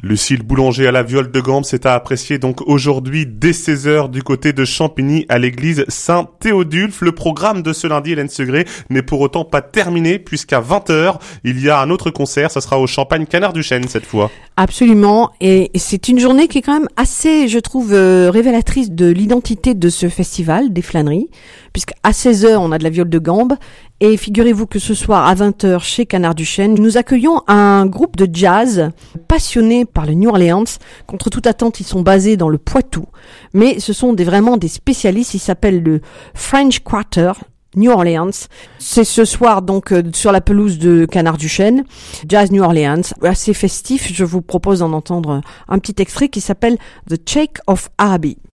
Le cidre boulanger à la viole de Gambe, c'est à apprécier donc aujourd'hui dès 16h du côté de Champigny à l'église Saint-Théodulphe. Le programme de ce lundi, Hélène Segré, n'est pour autant pas terminé puisqu'à 20h, il y a un autre concert. Ça sera au Champagne Canard du Chêne cette fois. Absolument. Et c'est une journée qui est quand même assez, je trouve, révélatrice de l'identité de ce festival des flâneries, puisqu'à 16h, on a de la viole de Gambe. Et figurez-vous que ce soir, à 20h, chez Canard du Chêne, nous accueillons un groupe de jazz passionné par le New Orleans. Contre toute attente, ils sont basés dans le Poitou. Mais ce sont vraiment des spécialistes. Ils s'appellent le French Quarter New Orleans. C'est ce soir donc sur la pelouse de Canard du Chêne. Jazz New Orleans, assez festif. Je vous propose d'en entendre un petit extrait qui s'appelle The Shake of Araby.